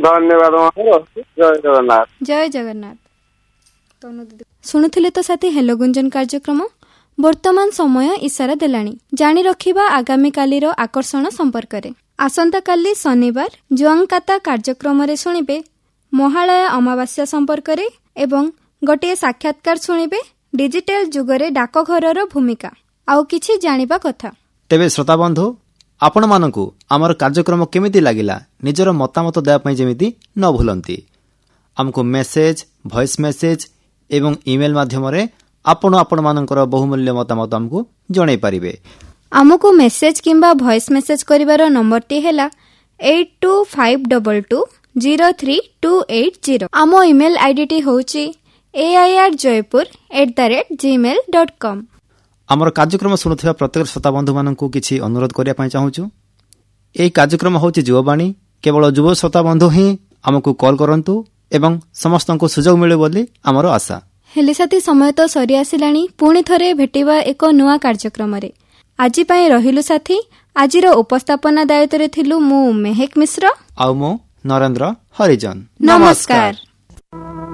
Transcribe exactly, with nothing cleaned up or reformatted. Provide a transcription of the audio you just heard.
ଧନ୍ୟବାଦ। ଜୟ ଜଗନ୍ନାଥ। ଜୟ ଜଗନ୍ନାଥ। ଶୁଣୁଥିଲେ ତ ସାଥୀ ହେଲୋ ଗୁଞ୍ଜନ କାର୍ଯ୍ୟକ୍ରମ। ବର୍ତ୍ତମାନ ସମୟ ଇସାରା ଦେଲାଣି ଜାଣି ରଖିବା ଆଗାମୀକାଲିର ଆକର୍ଷଣ ସମ୍ପର୍କରେ। ଆସନ୍ତାକାଲି ଶନିବାର ଜୁଆଙ୍କାତା କାର୍ଯ୍ୟକ୍ରମରେ ଶୁଣିବେ ମହାଳୟା ଅମାବାସ୍ୟା ସମ୍ପର୍କରେ ଏବଂ ଗୋଟିଏ ସାକ୍ଷାତକାର ଶୁଣିବେ ଡିଜିଟାଲ ଯୁଗରେ ଡାକଘରର ଭୂମିକା। ଆଉ କିଛି ଜାଣିବା କଥା। ତେବେ ଶ୍ରୋତାବନ୍ଧୁ, ଆପଣମାନଙ୍କୁ ଆମର କାର୍ଯ୍ୟକ୍ରମ କେମିତି ଲାଗିଲା ନିଜର ମତାମତ ଦେବା ପାଇଁ ଯେମିତି ନ ଭୁଲନ୍ତି। ଆମକୁ ମେସେଜ, ଭଏସ୍ ମେସେଜ ଏବଂ ଇମେଲ ମାଧ୍ୟମରେ ଆପଣ ଆପଣମାନଙ୍କର ବହୁମୂଲ୍ୟ ମତାମତ ଆମକୁ ଜଣାଇ ପାରିବେ। ଆମକୁ ମେସେଜ କିମ୍ବା ଭଏସ୍ ମେସେଜ କରିବାର ନମ୍ବରଟି ହେଲା eight two five double two zero three two eight zero. ଆମ ଇମେଲ ଆଇଡିଟି ହେଉଛି AIR Jaipur at the rate Gmail dot com. ଆମର କାର୍ଯ୍ୟକ୍ରମ ଶୁଣୁଥିବା ପ୍ରତ୍ୟେକ ଶ୍ରୋତାବନ୍ଧୁମାନଙ୍କୁ କିଛି ଅନୁରୋଧ କରିବା ପାଇଁ ଚାହୁଁଛୁ। ଏହି କାର୍ଯ୍ୟକ୍ରମ ହେଉଛି ଯୁବବାଣୀ। କେବଳ ଯୁବ ଶ୍ରୋତାବନ୍ଧୁ ହିଁ ଆମକୁ କଲ୍ କରନ୍ତୁ ଏବଂ ସମସ୍ତଙ୍କୁ ସୁଯୋଗ ମିଳୁ ବୋଲି ଆମର ଆଶା। ହେଲେ ସାଥୀ, ସମୟ ତ ସରି ଆସିଲାଣି। ପୁଣି ଥରେ ଭେଟିବା ଏକ ନୂଆ କାର୍ଯ୍ୟକ୍ରମରେ। ଆଜି ପାଇଁ ରହିଲୁ ସାଥୀ। ଆଜିର ଉପସ୍ଥାପନା ଦାୟିତ୍ୱରେ ଥିଲୁ ମୁଁ ମେହେକ ମିଶ୍ର ଆଉ ମୁଁ ନରେନ୍ଦ୍ର ହରିଜନ। ନମସ୍କାର।